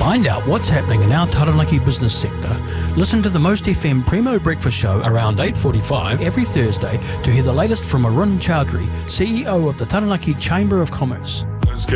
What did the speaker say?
find out what's happening in our Taranaki business sector, listen to the Most FM Primo Breakfast Show around 8:45 every Thursday to hear the latest from Arun Chowdhury, CEO of the Taranaki Chamber of Commerce.